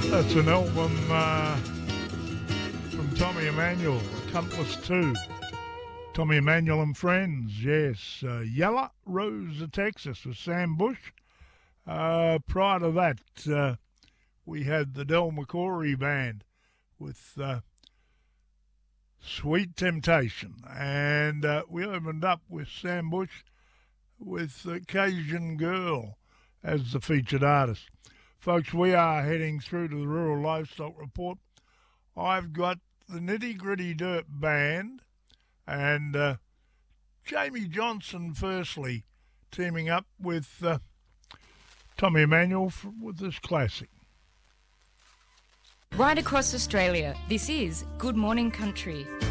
That's an album from Tommy Emmanuel, Accomplice 2. Tommy Emmanuel and Friends, yes. Yellow Rose of Texas with Sam Bush. Prior to that, we had the Del McCoury Band with Sweet Temptation. And we opened up with Sam Bush with Cajun Girl as the featured artist. Folks, we are heading through to the Rural Livestock Report. I've got the Nitty Gritty Dirt Band and Jamie Johnson, firstly, teaming up with Tommy Emmanuel with this classic. Right across Australia, this is Good Morning Country.